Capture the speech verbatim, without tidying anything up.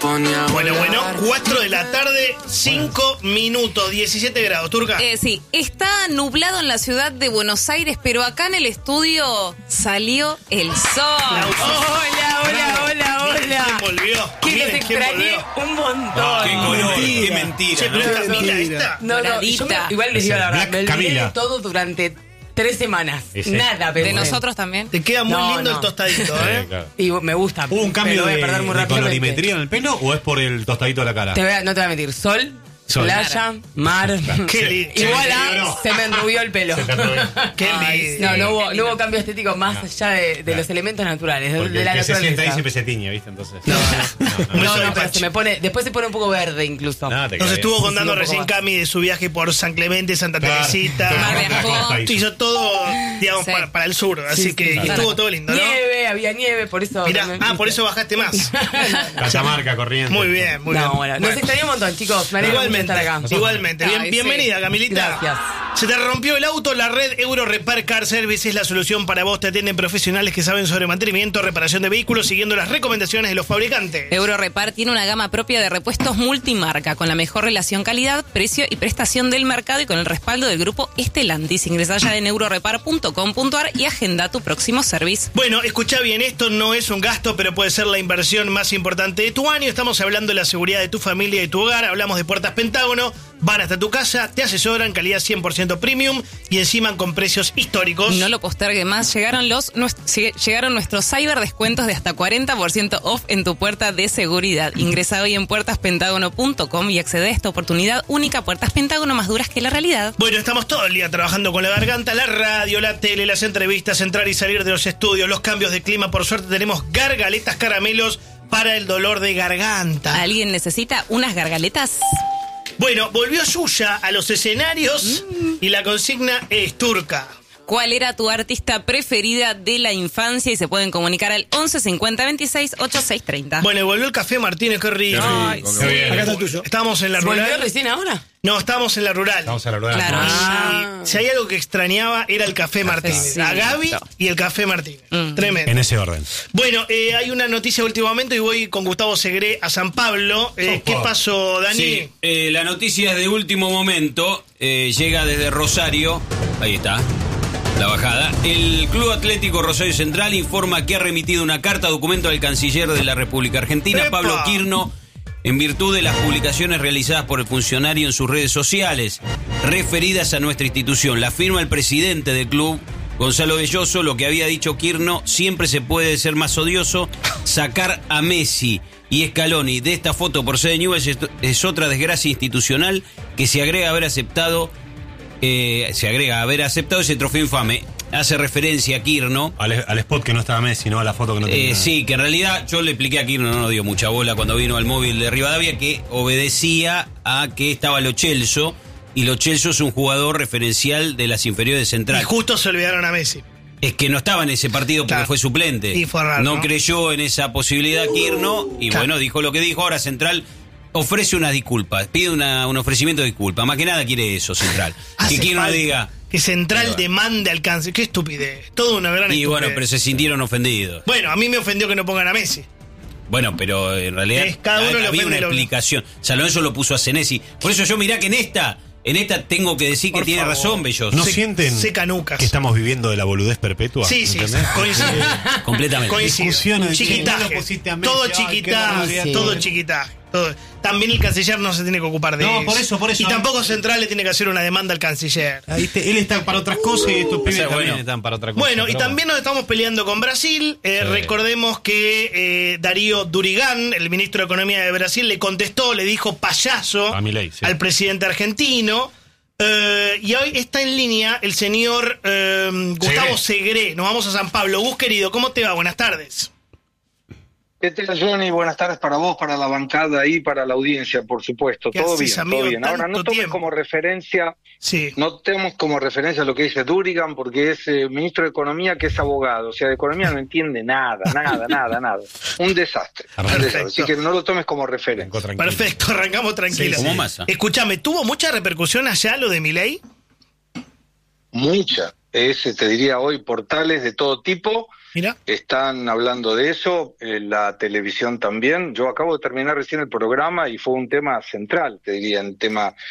Bueno, bueno, cuatro de la tarde, cinco minutos, diecisiete grados, Turca. Eh, sí, está nublado en la ciudad de Buenos Aires, pero acá en el estudio salió el sol. Hola, hola, hola, hola. ¿Quién volvió? Que Miren los quién extrañé volvió. un montón. No, qué color, Mentira. qué mentira. Che, pero ¿no? es Camila esta. No, no, yo Doradita. me- igual les digo la verdad, Black me olvidé Camila. de todo durante tres semanas. Ese. Nada, pero De nosotros también. Te queda muy No, lindo no. el tostadito, Sí, ¿eh? claro. Y me gusta. ¿Hubo un cambio pero voy a de, perder muy de rápidamente. colorimetría en el pelo o es por el tostadito de la cara? Te voy a- no te voy a mentir. Sol, Sol. playa, mar. Qué lindo. Igual Se ah, enrubió. se me enrubió el pelo. Se te enrubió. Qué Ay, envidia. no, no hubo, no hubo cambio estético más allá de, de los elementos naturales, de, Porque de la el que se sienta ahí naturaleza. siempre se tiñe, ¿viste? Entonces. No, no. No, Eso no, de pero Pachi. se me pone, después se pone un poco verde incluso. Nada, te Nos queda estuvo bien. contando Sí, sí, un recién poco más. Cami de su viaje por San Clemente, Santa Claro. Teresita. Mar de Otra Ajó. costa hizo. Hizo todo, digamos, Sí. para, para el sur. Así Sí, que sí, y sí. estuvo todo lindo, ¿no? Nieve, había nieve, por eso. Mirá, me- ah, por eso bajaste más. Catamarca, corriente. Muy bien, muy no, bien. bueno, nos extrañó un montón, chicos. Me alegro mucho Igualmente, estar acá. igualmente. Bien, Ay, sí. bienvenida, Camilita. Gracias. Se te rompió el auto, la red Euro Repar Car Service es la solución para vos. Te atienden profesionales que saben sobre mantenimiento, reparación de vehículos, siguiendo las recomendaciones de los fabricantes. Eurorepar tiene una gama propia de repuestos multimarca con la mejor relación calidad, precio y prestación del mercado y con el respaldo del grupo Estelantis. Ingresá ya en eurorepar punto com punto ar y agenda tu próximo servicio. Bueno, escucha bien, esto no es un gasto, pero puede ser la inversión más importante de tu año. Estamos hablando de la seguridad de tu familia y de tu hogar. Hablamos de Puertas Pentágono. Van hasta tu casa, te asesoran, calidad cien por ciento premium y encima con precios históricos. No lo postergue más, llegaron los nues- sí, llegaron nuestros cyber descuentos de hasta cuarenta por ciento off en tu puerta de seguridad. Ingresa hoy en puertas pentágono punto com y accede a esta oportunidad única. Puertas Pentágono, más duras que la realidad. Bueno, estamos todo el día trabajando con la garganta, la radio, la tele, las entrevistas, entrar y salir de los estudios, los cambios de clima. Por suerte tenemos gargaletas caramelos para el dolor de garganta. ¿Alguien necesita unas gargaletas? Bueno, volvió Yuya a los escenarios y la consigna es Turca. ¿Cuál era tu artista preferida de la infancia? Y se pueden comunicar al once cincuenta veintiséis ochenta y seis treinta. Bueno, y volvió el Café Martínez, qué rico. Ay, Qué bien. Acá está el tuyo. Estábamos en la ¿Volvió rural. recién ahora? No, estábamos en la rural. Vamos a la rueda. Claro. Ah. Y si hay algo que extrañaba era el Café Martínez. A Gaby y el Café Martínez. Mm. Tremendo. En ese orden. Bueno, eh, hay una noticia de último momento y voy con Gustavo Segre a San Pablo. Eh, Opa. ¿Qué pasó, Dani? Sí, eh, la noticia es de último momento, eh, llega desde Rosario, ahí está, la bajada. El Club Atlético Rosario Central informa que ha remitido una carta documento al canciller de la República Argentina, ¡Epa! Pablo Quirno, en virtud de las publicaciones realizadas por el funcionario en sus redes sociales, referidas a nuestra institución. La firma el presidente del club, Gonzalo Belloso. Lo que había dicho Quirno: siempre se puede ser más odioso. Sacar a Messi y Scaloni de esta foto por ser de Newell's es, es otra desgracia institucional que se agrega a haber aceptado eh, se agrega a haber aceptado ese trofeo infame. Hace referencia a Quirno. Al, al spot que no estaba Messi, ¿no? A la foto que no tenía. Eh, sí, que en realidad yo le expliqué a Quirno, no nos dio mucha bola cuando vino al móvil de Rivadavia, que obedecía a que estaba Lo Celso, y Lo Celso es un jugador referencial de las inferiores de Y Central. justo se olvidaron a Messi. Es que no estaba en ese partido porque Claro. fue suplente. Y fue raro, no, ¿no? creyó en esa posibilidad Quirno, y Claro. bueno, dijo lo que dijo. Ahora Central ofrece unas disculpas, pide una, un ofrecimiento de disculpas. Más que nada quiere eso, Central. Hace que Quirno falta diga... que Central Pero bueno. demande alcance. Qué estupidez. Todo una gran Y estupidez. bueno, pero se sintieron ofendidos. Bueno, a mí me ofendió que no pongan a Messi. Bueno, pero en realidad Es, cada uno le había ofende una lo- explicación. San Lorenzo lo puso a Senesi. Por eso yo mirá que en esta, en esta tengo que decir que Por tiene favor. razón, Bellos. ¿No Se- sienten se canucas. que estamos viviendo de la boludez perpetua? Sí, sí, ¿Entendés? coincido. Completamente. Coincido. Discusiones de que Chiquitaje. no lo pusiste a Messi, Todo ay, qué chiquitaje, barbaridad. todo Sí. chiquitaje. Todo. También el canciller no se tiene que ocupar de No, eso. por eso, por eso. Y tampoco Central le tiene que hacer una demanda al canciller. Ahí te- él está para otras cosas y estos pibes sea, también bueno. están para otra cosa. Bueno, y pero también nos estamos peleando con Brasil. Eh, Sí. Recordemos que eh, Darío Durigán, el ministro de Economía de Brasil, le contestó, le dijo payaso A Milei, sí. al presidente argentino. Eh, y hoy está en línea el señor eh, Gustavo Segre. Nos vamos a San Pablo. Gus, querido, ¿cómo te va? Buenas tardes. ¿Qué tal, Johnny? Buenas tardes para vos, para la bancada y para la audiencia, por supuesto. ¿Qué Todo haces, bien, amigo? todo bien. Ahora, no Tanto tomes tiempo. como referencia, Sí. no tomemos como referencia lo que dice Durigan, porque es eh, ministro de Economía que es abogado. O sea, de economía no entiende nada, nada, nada, nada. Un desastre. Un Perfecto. desastre. Así que no lo tomes como referencia. Arrancó tranquilo. Perfecto, arrancamos tranquilos. Sí, como Massa. Escúchame, ¿tuvo mucha repercusión allá lo de Milei? Mucha. Es, eh, te diría hoy, portales de todo tipo Mira. Están hablando de eso, eh, la televisión también. Yo acabo de terminar recién el programa y fue un tema central, te diría, el tema